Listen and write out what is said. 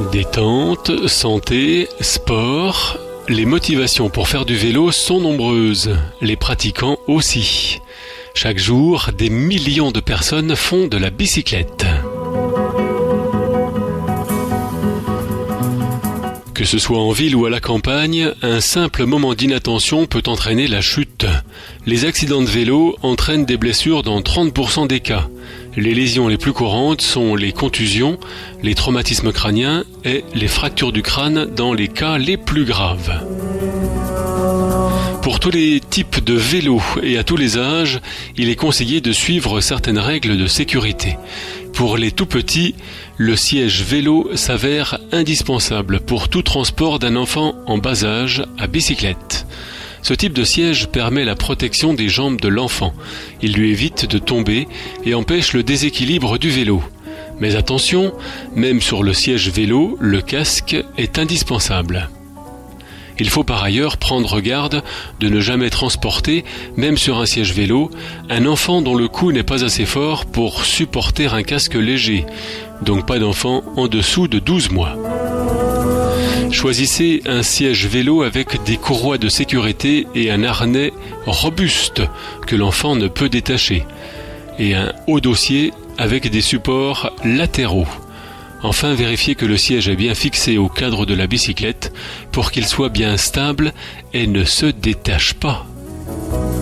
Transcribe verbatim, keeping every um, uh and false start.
Détente, santé, sport, les motivations pour faire du vélo sont nombreuses, les pratiquants aussi. Chaque jour, des millions de personnes font de la bicyclette. Que ce soit en ville ou à la campagne, un simple moment d'inattention peut entraîner la chute. Les accidents de vélo entraînent des blessures dans trente pour cent des cas. Les lésions les plus courantes sont les contusions, les traumatismes crâniens et les fractures du crâne dans les cas les plus graves. Pour tous les types de vélos et à tous les âges, il est conseillé de suivre certaines règles de sécurité. Pour les tout petits, le siège vélo s'avère indispensable pour tout transport d'un enfant en bas âge à bicyclette. Ce type de siège permet la protection des jambes de l'enfant. Il lui évite de tomber et empêche le déséquilibre du vélo. Mais attention, même sur le siège vélo, le casque est indispensable. Il faut par ailleurs prendre garde de ne jamais transporter, même sur un siège vélo, un enfant dont le cou n'est pas assez fort pour supporter un casque léger, donc pas d'enfant en dessous de douze mois. Choisissez un siège vélo avec des courroies de sécurité et un harnais robuste que l'enfant ne peut détacher, et un haut dossier avec des supports latéraux. Enfin, vérifiez que le siège est bien fixé au cadre de la bicyclette pour qu'il soit bien stable et ne se détache pas.